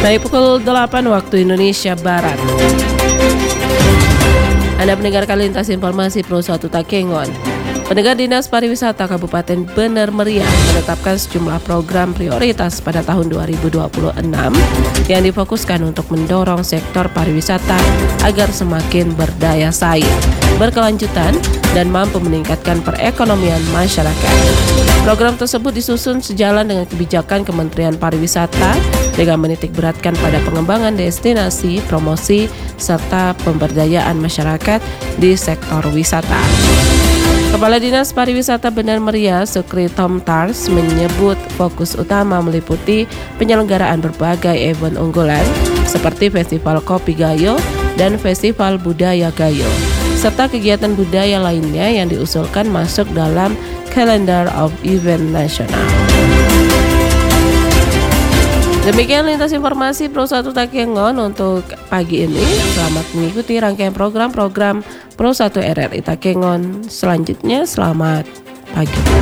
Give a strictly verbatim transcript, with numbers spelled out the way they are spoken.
Baik, pukul delapan waktu Indonesia Barat. Anda mendengarkan lintas informasi Pro satu Takengon. Pendengar Dinas Pariwisata Kabupaten Bener Meriah menetapkan sejumlah program prioritas pada tahun dua ribu dua puluh enam yang difokuskan untuk mendorong sektor pariwisata agar semakin berdaya saing, berkelanjutan, dan mampu meningkatkan perekonomian masyarakat. Program tersebut disusun sejalan dengan kebijakan Kementerian Pariwisata dengan menitik beratkan pada pengembangan destinasi, promosi, serta pemberdayaan masyarakat di sektor wisata. Kepala Dinas Pariwisata Bener Meriah, Sukri Tomtars, menyebut fokus utama meliputi penyelenggaraan berbagai event unggulan seperti Festival Kopi Gayo dan Festival Budaya Gayo, serta kegiatan budaya lainnya yang diusulkan masuk dalam Calendar of Event Nasional. Demikian lintas informasi Pro satu Takengon untuk pagi ini. Selamat mengikuti rangkaian program-program Pro satu R R I Takengon selanjutnya. Selamat pagi.